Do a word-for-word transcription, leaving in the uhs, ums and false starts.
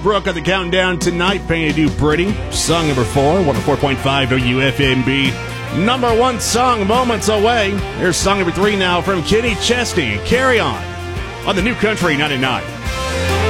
Brooke on the countdown tonight. Painted You Pretty. Song number four, one oh four point five W F M B. Number one song, moments away. Here's song number three now from Kenny Chesney. Carry On on the New Country ninety-nine.